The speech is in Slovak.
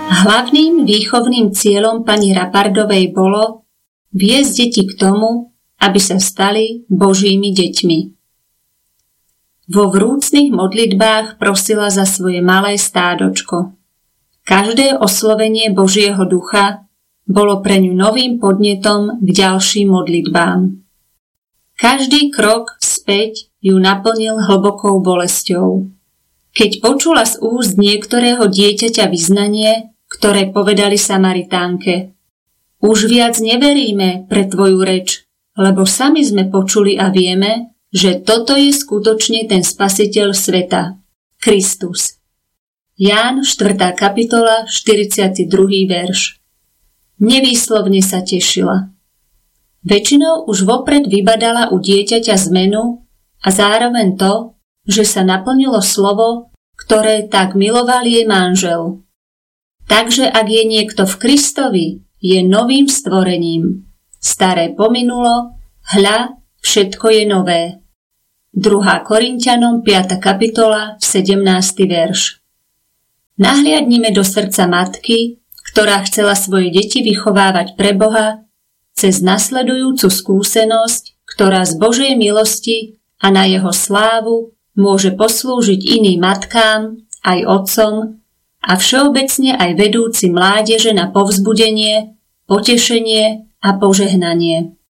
Hlavným výchovným cieľom pani Rapardovej bolo viesť deti k tomu, aby sa stali Božími deťmi. Vo vrúcnych modlitbách prosila za svoje malé stádočko. Každé oslovenie Božieho ducha bolo pre ňu novým podnetom k ďalším modlitbám. Každý krok späť ju naplnil hlbokou bolesťou. Keď počula z úst niektorého dieťaťa vyznanie, ktoré povedali Samaritánke: Už viac neveríme pre tvoju reč, lebo sami sme počuli a vieme, že toto je skutočne ten Spasiteľ sveta, Kristus. Ján 4. kapitola, 42. verš. Nevýslovne sa tešila. Väčšinou už vopred vybadala u dieťaťa zmenu a zároveň to, že sa naplnilo slovo, ktoré tak miloval jej manžel. Takže ak je niekto v Kristovi, je novým stvorením. Staré pominulo, hľa, všetko je nové. 2. Korinťanom 5. kapitola, 17. verš. Nahliadnime do srdca matky, ktorá chcela svoje deti vychovávať pre Boha, cez nasledujúcu skúsenosť, ktorá z Božej milosti a na jeho slávu môže poslúžiť iným matkám, aj otcom a všeobecne aj vedúci mládeže na povzbudenie, potešenie a požehnanie.